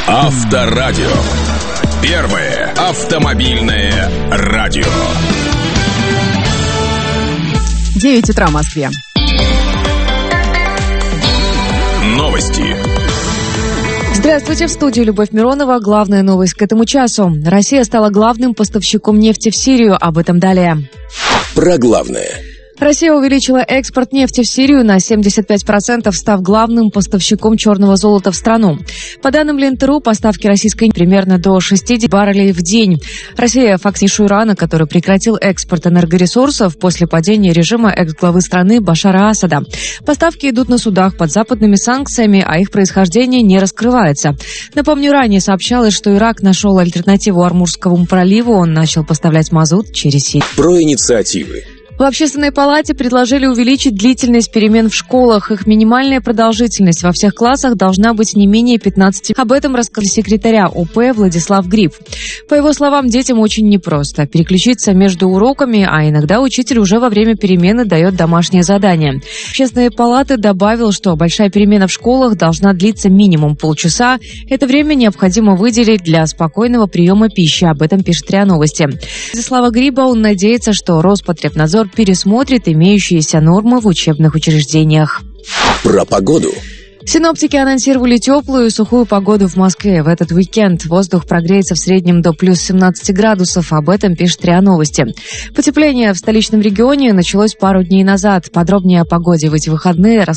Авторадио. Первое автомобильное радио. 9 утра в Москве. Новости. Здравствуйте, в студии Любовь Миронова. Главная новость к этому часу. Россия стала главным поставщиком нефти в Сирию. Об этом далее. Про главное. Россия увеличила экспорт нефти в Сирию на 75%, став главным поставщиком черного золота в страну. По данным Лентеру, поставки российской примерно до 60 баррелей в день. Россия фактически Ирана, который прекратил экспорт энергоресурсов после падения режима экс-главы страны Башара Асада. Поставки идут на судах под западными санкциями, а их происхождение не раскрывается. Напомню, ранее сообщалось, что Ирак нашел альтернативу Ормузскому проливу. Он начал поставлять мазут через Сирию. Про инициативы. В Общественной палате предложили увеличить длительность перемен в школах. Их минимальная продолжительность во всех классах должна быть не менее 15. Об этом рассказал секретаря ОП Владислав Гриб. По его словам, детям очень непросто переключиться между уроками, а иногда учитель уже во время перемены дает домашнее задание. Общественной палаты добавил, что большая перемена в школах должна длиться минимум полчаса. Это время необходимо выделить для спокойного приема пищи. Об этом пишет РИА Новости. Владислава Гриба, он надеется, что Роспотребнадзор пересмотрит имеющиеся нормы в учебных учреждениях. Про погоду. Синоптики анонсировали теплую и сухую погоду в Москве. В этот уикенд воздух прогреется в среднем до плюс 17 градусов. Об этом пишет РИА Новости. Потепление в столичном регионе началось пару дней назад. Подробнее о погоде в эти выходные